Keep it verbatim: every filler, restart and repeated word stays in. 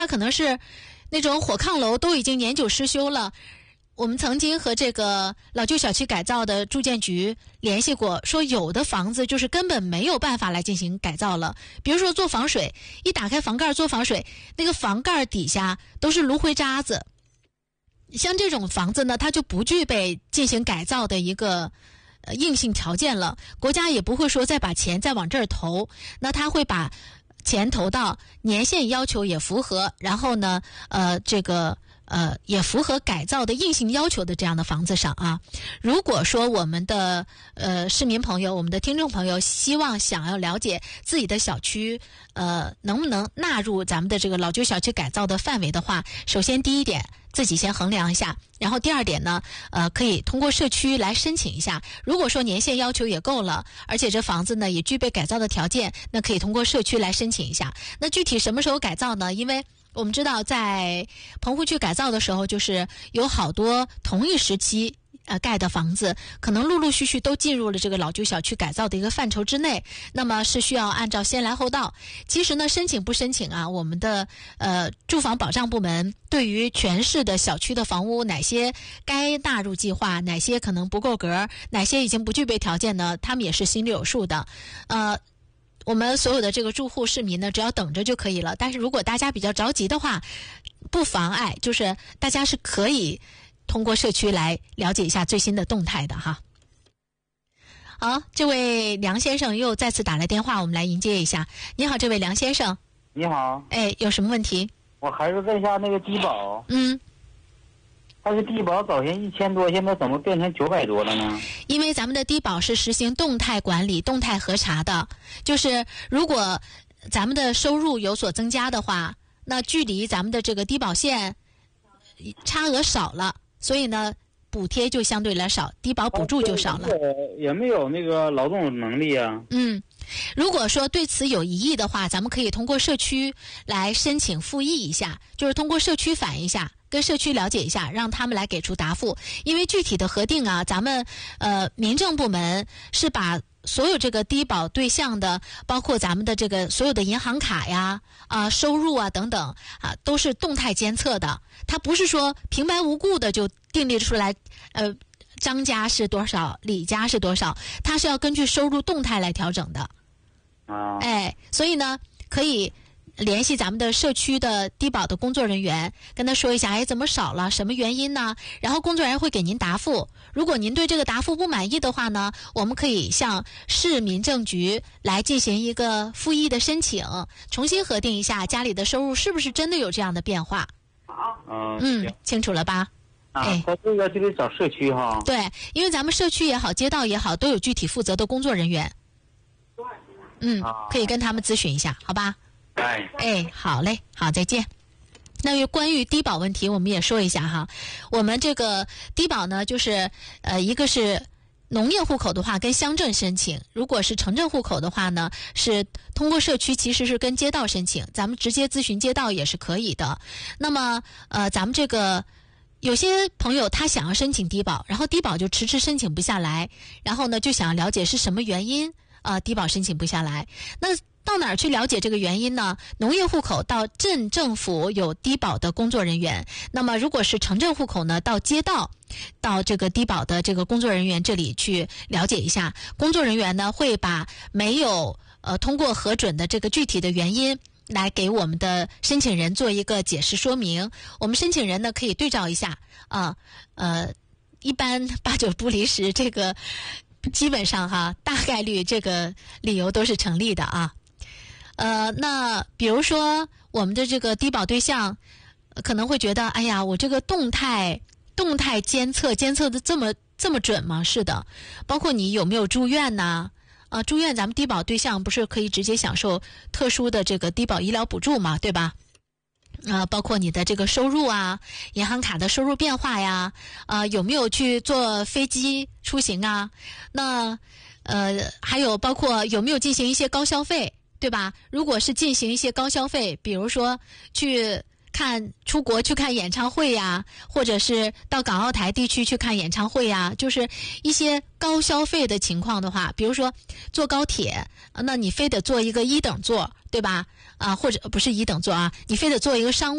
它可能是那种火炕楼都已经年久失修了。我们曾经和这个老旧小区改造的住建局联系过，说有的房子就是根本没有办法来进行改造了。比如说做防水，一打开房盖做防水，那个房盖底下都是炉灰渣子。像这种房子呢，它就不具备进行改造的一个呃硬性条件了。国家也不会说再把钱再往这儿投，那他会把钱投到年限要求也符合，然后呢，呃，这个。呃，也符合改造的硬性要求的这样的房子上啊。如果说我们的呃市民朋友、我们的听众朋友希望想要了解自己的小区呃能不能纳入咱们的这个老旧小区改造的范围的话，首先第一点自己先衡量一下，然后第二点呢，呃，可以通过社区来申请一下。如果说年限要求也够了，而且这房子呢也具备改造的条件，那可以通过社区来申请一下。那具体什么时候改造呢？因为我们知道在棚户区改造的时候，就是有好多同一时期呃盖的房子，可能陆陆续续都进入了这个老旧小区改造的一个范畴之内，那么是需要按照先来后到。其实呢，申请不申请啊，我们的呃住房保障部门对于全市的小区的房屋哪些该纳入计划，哪些可能不够格，哪些已经不具备条件呢，他们也是心里有数的。呃我们所有的这个住户市民呢，只要等着就可以了。但是如果大家比较着急的话，不妨碍，就是大家是可以通过社区来了解一下最新的动态的哈。好，这位梁先生又再次打来电话，我们来迎接一下。你好，这位梁先生。 你好。 哎，有什么问题？ 我还是问一下那个低保。 嗯。 但是低保早先一千多，现在怎么变成九百多了呢？ 因为咱们的低保是实行动态管理、动态核查的，就是如果咱们的收入有所增加的话，那距离咱们的这个低保线差额少了，所以呢，补贴就相对来少，低保补助就少了。 也没有那个劳动能力啊。 嗯。如果说对此有疑义的话，咱们可以通过社区来申请复议一下，就是通过社区反映一下，跟社区了解一下，让他们来给出答复。因为具体的核定啊，咱们呃民政部门是把所有这个低保对象的，包括咱们的这个所有的银行卡呀、啊收入啊等等啊，都是动态监测的。它不是说平白无故的就订立出来，呃，张家是多少，李家是多少，它是要根据收入动态来调整的。 啊， 哎，所以呢，可以联系咱们的社区的低保的工作人员，跟他说一下，哎，怎么少了，什么原因呢？然后工作人员会给您答复。如果您对这个答复不满意的话呢，我们可以向市民政局来进行一个复议的申请，重新核定一下家里的收入是不是真的有这样的变化。 嗯嗯，清楚了吧？ 啊，他这个就得找社区哈。 对，因为咱们社区也好，街道也好，都有具体负责的工作人员。嗯，可以跟他们咨询一下，好吧？ 哎， 哎，好嘞，好，再见。那关于低保问题，我们也说一下哈。我们这个低保呢，就是呃，一个是农业户口的话，跟乡镇申请；如果是城镇户口的话呢，是通过社区，其实是跟街道申请。咱们直接咨询街道也是可以的。那么呃，咱们这个有些朋友他想要申请低保，然后低保就迟迟申请不下来，然后呢就想要了解是什么原因。呃，低保申请不下来，那到哪儿去了解这个原因呢？农业户口到镇政府有低保的工作人员，那么如果是城镇户口呢，到街道，到这个低保的这个工作人员这里去了解一下。工作人员呢会把没有呃通过核准的这个具体的原因来给我们的申请人做一个解释说明，我们申请人呢可以对照一下啊，呃，一般八九不离十，这个。基本上哈，大概率这个理由都是成立的啊。呃，那比如说我们的这个低保对象可能会觉得，哎呀，我这个动态动态监测监测的这么这么准吗？是的，包括你有没有住院呐？啊、呃，住院咱们低保对象不是可以直接享受特殊的这个低保医疗补助嘛，对吧？啊、呃，包括你的这个收入啊，银行卡的收入变化呀，啊、呃，有没有去坐飞机出行啊？那呃，还有包括有没有进行一些高消费，对吧？如果是进行一些高消费，比如说去看出国去看演唱会呀，或者是到港澳台地区去看演唱会呀，就是一些高消费的情况的话，比如说坐高铁，那你非得坐一个一等座，对吧？ 啊，或者不是一等座啊，你非得做一个商务。